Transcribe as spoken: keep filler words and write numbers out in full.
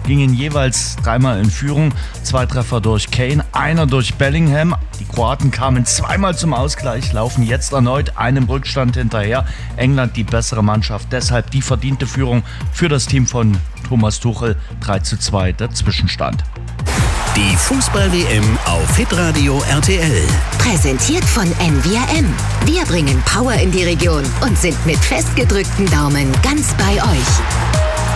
gingen jeweils dreimal in Führung. Zwei Treffer durch Kane, einer durch Bellingham. Die Kroaten kamen zweimal zum Ausgleich, laufen jetzt erneut einem Rückstand hinterher. England die bessere Mannschaft, deshalb die verdiente Führung für das Team von Thomas Tuchel. drei zu zwei der Zwischenstand. Die Fußball-W M auf Hitradio R T L. Präsentiert von N V R M. Wir bringen Power in die Region und sind mit festgedrückten Daumen ganz bei euch.